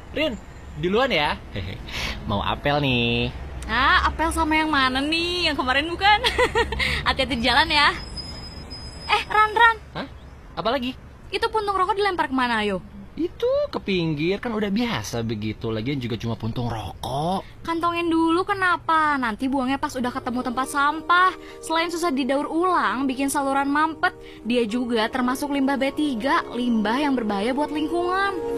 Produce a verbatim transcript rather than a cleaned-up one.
Rin, duluan ya. Hehe. Mau apel nih. Ah, apel sama yang mana nih? Yang kemarin bukan? Hati-hati di jalan ya. Eh, Ran, Ran. Hah? Apa lagi? Itu puntung rokok dilempar kemana, ayo? Itu ke pinggir, kan udah biasa begitu. Lagian juga cuma puntung rokok. Kantongin dulu kenapa? Nanti buangnya pas udah ketemu tempat sampah. Selain susah didaur ulang, bikin saluran mampet, dia juga termasuk limbah B tiga, limbah yang berbahaya buat lingkungan.